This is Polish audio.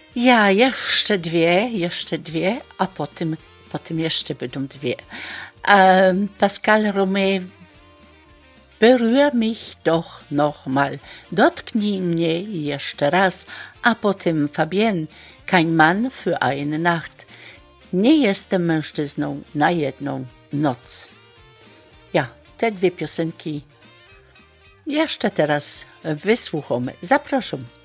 Ja, jeszcze dwie, a potem jeszcze będą dwie. Pascal Romé, berühr mich doch nochmal, dotknij mnie jeszcze raz, a potem Fabienne, kein Mann für eine Nacht. Nie jestem mężczyzną na jedną noc. Ja, te dwie piosenki jeszcze teraz wysłuchamy. Zapraszam.